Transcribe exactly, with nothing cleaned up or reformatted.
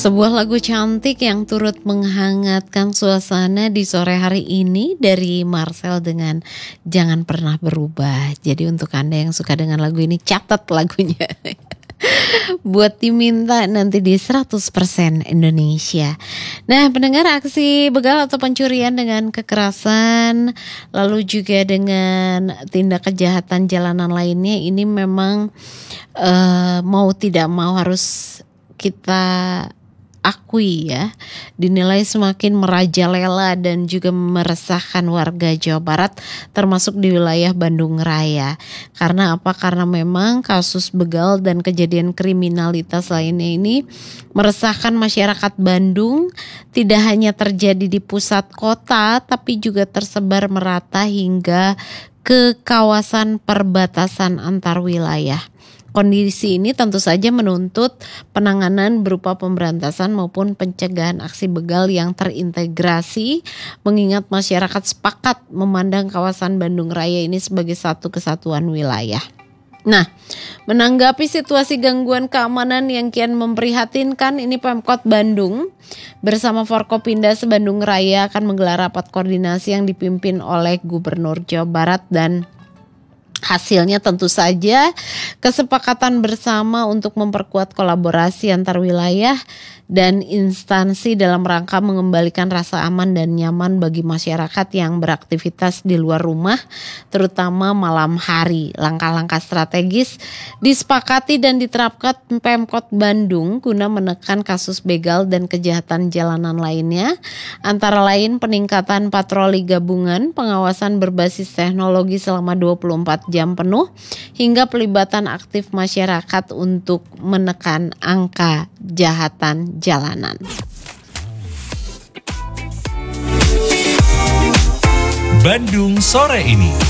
Sebuah lagu cantik yang turut menghangatkan suasana di sore hari ini dari Marcel dengan Jangan Pernah Berubah. Jadi untuk Anda yang suka dengan lagu ini, catat lagunya. Buat diminta nanti di seratus persen Indonesia. Nah, pendengar, aksi begal atau pencurian dengan kekerasan, lalu juga dengan tindak kejahatan jalanan lainnya, ini memang uh, mau tidak mau harus kita akui ya, dinilai semakin merajalela dan juga meresahkan warga Jawa Barat, termasuk di wilayah Bandung Raya. Karena apa? Karena memang kasus begal dan kejadian kriminalitas lainnya ini meresahkan masyarakat Bandung, tidak hanya terjadi di pusat kota, tapi juga tersebar merata hingga ke kawasan perbatasan antar wilayah. Kondisi ini tentu saja menuntut penanganan berupa pemberantasan maupun pencegahan aksi begal yang terintegrasi, mengingat masyarakat sepakat memandang kawasan Bandung Raya ini sebagai satu kesatuan wilayah. Nah, menanggapi situasi gangguan keamanan yang kian memprihatinkan, ini Pemkot Bandung bersama Forkopimda se-Bandung Raya akan menggelar rapat koordinasi yang dipimpin oleh Gubernur Jawa Barat, dan hasilnya tentu saja kesepakatan bersama untuk memperkuat kolaborasi antar wilayah dan instansi dalam rangka mengembalikan rasa aman dan nyaman bagi masyarakat yang beraktivitas di luar rumah, terutama malam hari. Langkah-langkah strategis disepakati dan diterapkan Pemkot Bandung guna menekan kasus begal dan kejahatan jalanan lainnya, antara lain peningkatan patroli gabungan, pengawasan berbasis teknologi selama dua puluh empat jam penuh, hingga pelibatan aktif masyarakat untuk menekan angka kejahatan jalanan. Bandung sore ini.